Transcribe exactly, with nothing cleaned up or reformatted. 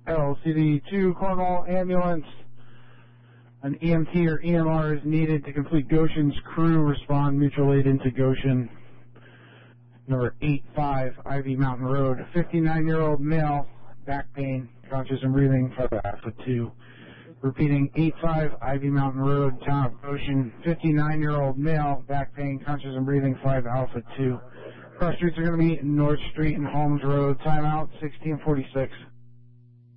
L C D two Cornwall ambulance. An E M T or E M R is needed to complete Goshen's crew. Respond mutual aid into Goshen. Number eight five Ivy Mountain Road. fifty-nine-year-old male, back pain, conscious and breathing, five alpha two. Repeating, eight five Ivy Mountain Road, town of Goshen. fifty-nine-year-old male, back pain, conscious and breathing, five alpha two. Cross streets are going to be North Street and Holmes Road. Timeout, sixteen forty-six.